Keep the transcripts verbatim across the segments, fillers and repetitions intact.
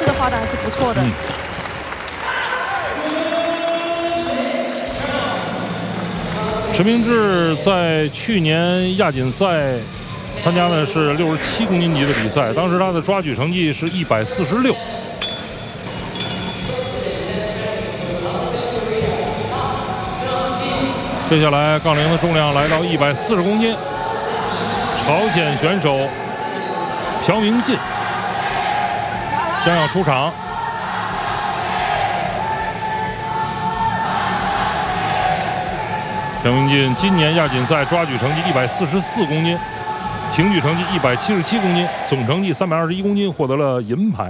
这个花的还是不错的。嗯陈明志在去年亚锦赛参加的是六十七公斤级的比赛，当时他的抓举成绩是一百四十六。接下来杠铃的重量来到一百四十公斤，朝鲜选手朴明进将要出场。 朴明进今年亚锦赛抓举成绩一百四十四公斤，挺举成绩一百七十七公斤，总成绩三百二十一公斤，获得了银牌。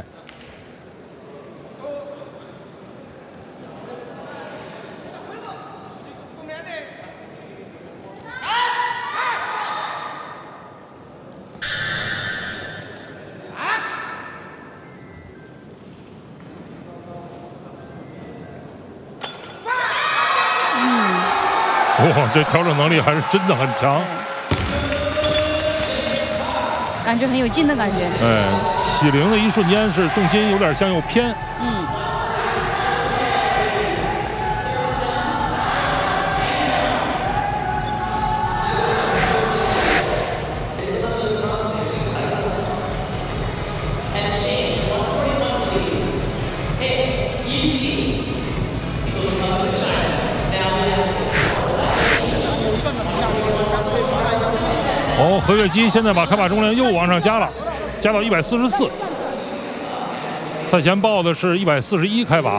哇，这调整能力还是真的很强， 感觉很有劲的感觉。 哎，起灵的一瞬间是重心有点向右偏。 嗯。哦，何月基现在把开把重量又往上加了，加到一百四十四。赛前报的是一百四十一开把。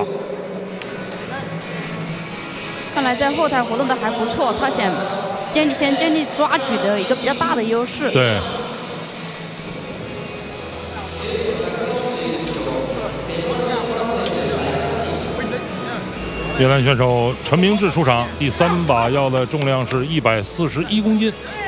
看来在后台活动的还不错，他想建立先建立抓举的一个比较大的优势。 对。越南选手陈明志出场，第三把要的重量是一百四十一公斤。